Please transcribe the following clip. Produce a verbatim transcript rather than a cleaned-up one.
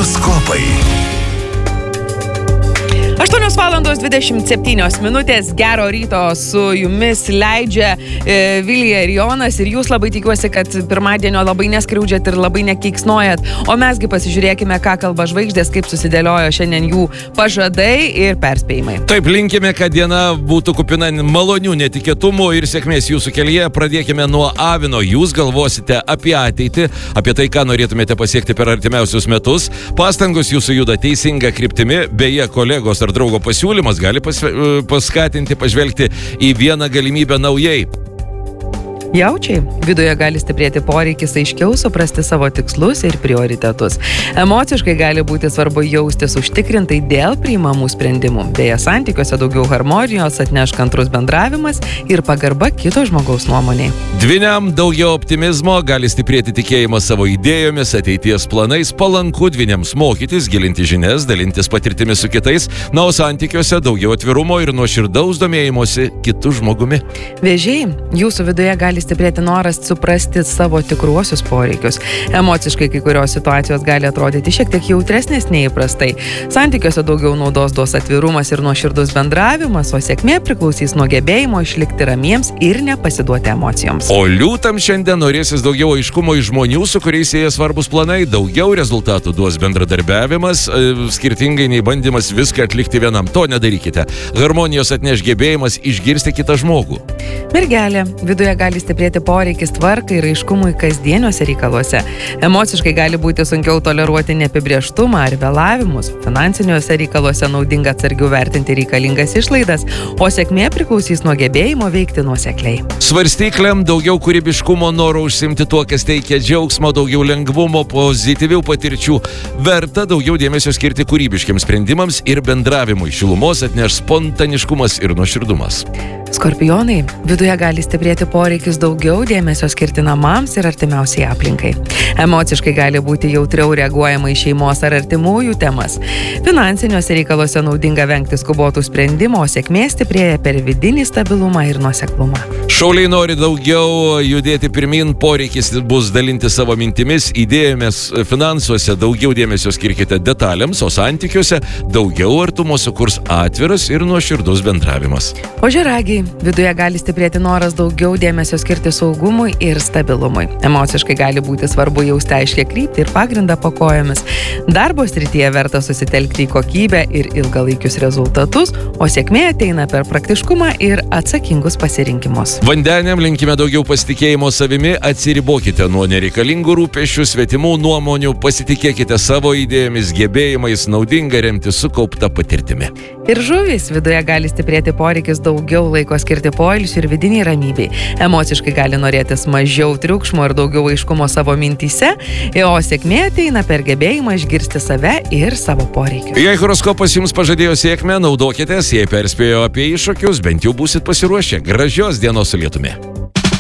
Horoskopai. aštuonios valandos dvidešimt septynios minutės, gero ryto su jumis leidžia e, Vilija ir Jonas, ir jūs labai tikiuosi, kad pirmadienio labai neskriaudžiat ir labai nekeiksnojat, o mesgi pasižiūrėkime, ką kalba žvaigždės, kaip susidėliojo šiandien jų pažadai ir perspėjimai. Taip, linkime, kad diena būtų kupina malonių netikėtumų ir sėkmės jūsų kelyje. Pradėkime nuo avino. Jūs galvosite apie ateitį, apie tai, ką norėtumėte pasiekti per artimiausius metus. Pastangos jūsų juda teisinga kryptimi, beje, kolegos ar draugo pasiūlymas gali pas, paskatinti pažvelgti į vieną galimybę naujai. Jaučiai, viduje gali stiprėti poreikis aiškiau suprasti savo tikslus ir prioritetus. Emociškai gali būti svarbu jaustis užtikrintai dėl priimamų sprendimų. Beje, santykiuose daugiau harmonijos atneš kantrus bendravimas ir pagarba kito žmogaus nuomoniai. Dvyniam daugiau optimizmo, gali stiprėti tikėjimas savo idėjomis, ateities planais, palanku dvyniams mokytis, gilinti žinias, dalintis patirtimis su kitais, na, o santykiuose daugiau atvirumo ir nuoširdaus domėjimosi kitų žmogumi. Vėžiai, jūsų viduje gali stiprėti noras suprasti savo tikruosius poreikius. Emociškai kai kurios situacijos gali atrodyti šiek tiek jautresnės nei įprastai. Santykiuose daugiau naudos duos atvirumas ir nuoširdus bendravimas, o sėkmė priklausys nuo gebėjimo išlikti ramiems ir nepasiduoti emocijoms. O liūtam šiandien norėsis daugiau aiškumo iš žmonių, su kuriais jie svarbus planai, daugiau rezultatų duos bendradarbiavimas, skirtingai nei bandymas viską atlikti vienam. To nedarykite. Harmonijos atneš gebėjimas išgirsti kitą žmogų. Mergelė, viduje gali stiprėti poreikis tvarkai ir aiškumui kasdieniuose reikaluose. Emociškai gali būti sunkiau toleruoti neapibrėžtumą ar vėlavimus. Finansiniuose reikaluose naudinga atsargiau vertinti reikalingas išlaidas, o sėkmė priklausys nuo gebėjimo veikti nuosekliai. Svarstyklėm daugiau kūrybiškumo, noro užsimti tuo, kas teikia džiaugsmo, daugiau lengvumo, pozityvių patirčių. Verta daugiau dėmesio skirti kūrybiškiams sprendimams ir bendravimui. Šilumos atneš spontaniškumas ir nuoširdumas. Skorpionai, viduje gali stiprėti poreikis daugiau dėmesio skirti namams ir artimiausiai aplinkai. Emociškai gali būti jautriau reaguojama į šeimos ar artimųjų temas. Finansiniuose reikaluose naudinga vengti skubotų sprendimų, o sėkmė stiprėja per vidinį stabilumą ir nuoseklumą. Šauliai nori daugiau judėti pirmin, poreikis bus dalinti savo mintimis, idėjomis, finansuose daugiau dėmesio skirkite detalėms, o santykiuose daugiau artumo sukurs atviras ir nuoširdus bendravimas. Ožiaragiai, viduje gali stiprėti noras daugiau dėmesio skirti saugumui ir stabilumui. Emociškai gali būti svarbu jausti aiškią kryptį ir pagrindą po kojomis. Darbo srityje verta susitelkti į kokybę ir ilgalaikius rezultatus, o sėkmė ateina per praktiškumą ir atsakingus pasirinkimus. Vandeniam linkime daugiau pasitikėjimo savimi, atsiribokite nuo nereikalingų rūpesčių, svetimų nuomonių, pasitikėkite savo idėjomis, gebėjimais, naudinga remti sukauptą patirtimi. Ir žuvys, viduje gali stiprėti poreikis daugiau laiko skirti poilsiui ir vidiniai ramybei. Emociškai gali norėtis mažiau triukšmo ir daugiau aiškumo savo mintyse, o sėkmė ateina per gebėjimą išgirsti save ir savo poreikius. Jei horoskopas jums pažadėjo sėkmę, naudokitės, jei perspėjo apie iššūkius, bent jau būsit pasiruošę. Gražios dienos su lietumi.